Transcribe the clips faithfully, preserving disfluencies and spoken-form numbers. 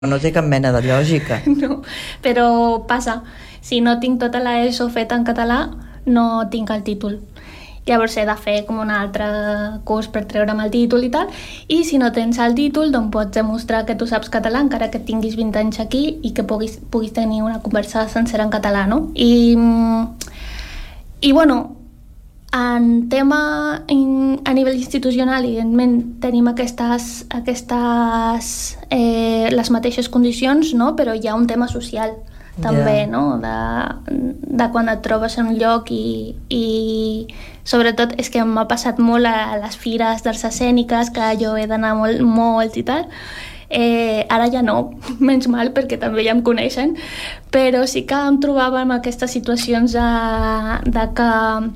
No té cap mena de lògica. No, però passa. Si no tinc tota l'ESO feta en català, no tinc el títol. Llavors he de fer com un altre curs per treure'm el títol i tal, i si no tens el títol, doncs pots demostrar que tu saps català encara que tinguis vint anys aquí i que puguis, puguis tenir una conversa sencera en català, no? I, i bueno, en tema a nivell institucional, evidentment tenim aquestes, aquestes eh, les mateixes condicions, no? Però hi ha un tema social també, yeah. No? De, de quan et trobes en un lloc i, i sobretot és que m'ha passat molt a les fires d'arts escèniques, que jo he d'anar molt, molt i tal. Eh, ara ja no, menys mal, perquè també ja em coneixen, però sí que em trobava en aquestes situacions de, de que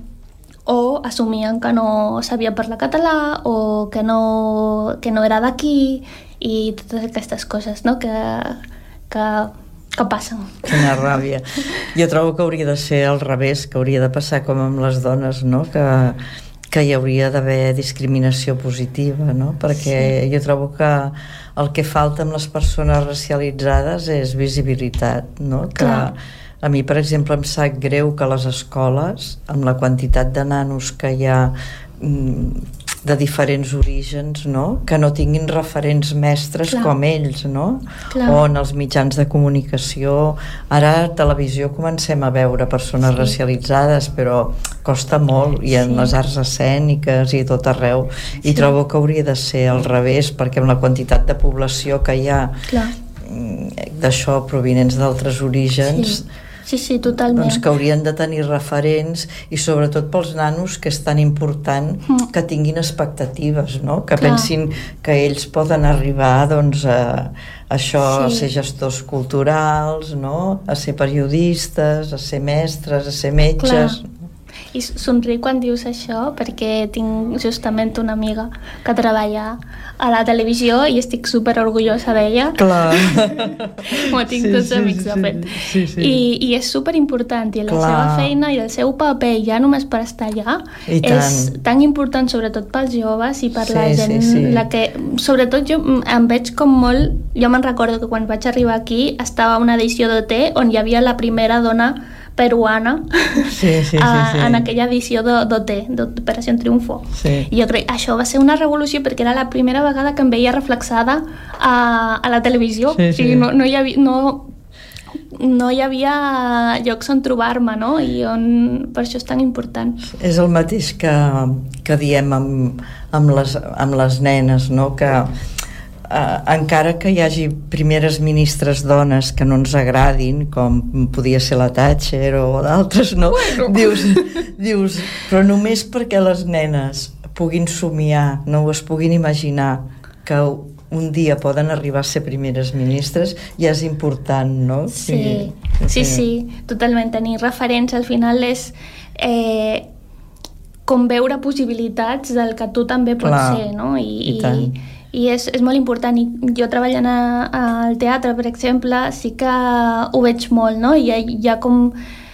o assumien que no sabia parlar català o que no, que no era d'aquí i totes aquestes coses, no? que, que, que passen. Quina ràbia. Jo trobo que hauria de ser al revés, que hauria de passar com amb les dones, no? que, que hi hauria d'haver discriminació positiva, no? Perquè sí. Jo trobo que el que falta amb les persones racialitzades és visibilitat, no? Que Clar. A mi, per exemple, em sap greu que a les escoles, amb la quantitat de nanos que hi ha de diferents orígens, no? Que no tinguin referents mestres Clar. Com ells, no? Clar. O en els mitjans de comunicació. Ara a televisió comencem a veure persones sí. racialitzades, però costa molt, i en sí. les arts escèniques i tot arreu. I sí. trobo que hauria de ser al revés, perquè amb la quantitat de població que hi ha Clar. D'això provinents d'altres orígens... Sí. Sí, sí, totalment. Doncs que haurien de tenir referents, i sobretot pels nanos, que és tan important mm. que tinguin expectatives, no? Que Clar. Pensin que ells poden arribar, doncs, a això, sí. a ser gestors culturals, no? A ser periodistes, a ser mestres, a ser metges... Clar. I somric quan dius això, perquè tinc justament una amiga que treballa a la televisió i estic super orgullosa d'ella. Clar. M'ho tinc sí, tots sí, amics, de fet. Sí, sí. I, I és super important, i la Clar. Seva feina i el seu paper, ja només per estar allà, I és tant. Tan important, sobretot pels joves i per sí, la gent, sí, sí. la que, sobretot jo em veig com molt, jo me'n recordo que quan vaig arribar aquí estava una edició d'O T on hi havia la primera dona peruana sí, sí, sí, a, sí. en aquella edició d'O T, d'Operació Triunfo. Sí. I jo crec que això va ser una revolució perquè era la primera vegada que em veia reflexada a, a la televisió. Sí, sí. O sigui, no, no, hi havia, no, no hi havia llocs on trobar-me, no? I on, per això és tan important. És el mateix que, que diem amb, amb, les, amb les nenes, no? Que Uh, encara que hi hagi primeres ministres dones que no ens agradin, com podia ser la Thatcher o d'altres, no? Bueno. Dius, dius, però només perquè les nenes puguin somiar, no ho es puguin imaginar, que un dia poden arribar a ser primeres ministres, ja és important, no? Sí, sí, sí, sí, totalment. Tenir referents al final és... Eh, com veure possibilitats del que tu també pots Clar, ser, no? I, i tant. I, i és, és molt important, i jo treballant a, al teatre, per exemple, sí que ho veig molt, no? Hi ha, hi ha com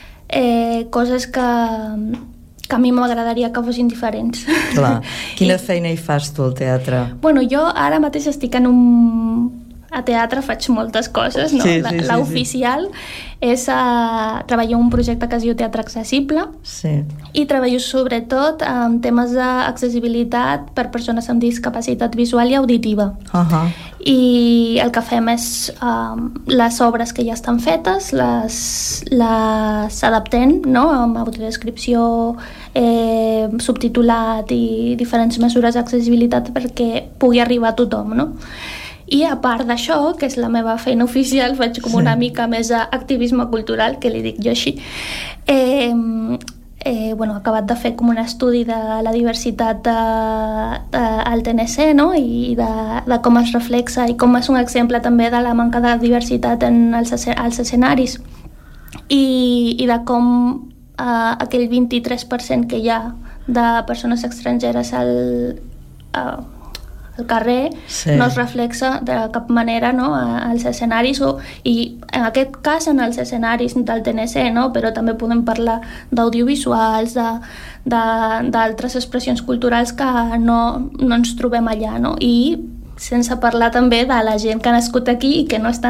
eh, coses que, que a mi m'agradaria que fossin diferents. Clar. Quina I, feina hi fas tu al teatre? Bueno, jo ara mateix estic en un... A teatre faig moltes coses, no? Sí, sí, sí, L'oficial sí. és uh, treballo en un projecte que es diu Teatre Accessible sí. i treballo sobretot en temes d'accessibilitat per persones amb discapacitat visual i auditiva. Uh-huh. I el que fem és um, les obres que ja estan fetes, les, les adaptem, no? Amb audiodescripció, eh, subtitulat i diferents mesures d'accessibilitat perquè pugui arribar a tothom, no? I a part d'això, que és la meva feina oficial, faig com sí. una mica més d'activisme cultural, que li dic jo així. Eh, eh, bueno, he acabat de fer com un estudi de la diversitat de, de, al T N C, no? I de, de com es reflexa i com és un exemple també de la manca de diversitat en els, als escenaris. I, i de com eh, aquell vint-i-tres per cent que hi ha de persones estrangeres al... Eh, al carrer sí. no es reflexa de cap manera, no? als escenaris o, i en aquest cas en els escenaris del T N C, no? Però també podem parlar d'audiovisuals, d'altres expressions culturals que no, no ens trobem allà, no? I sense parlar també de la gent que ha nascut aquí i que no està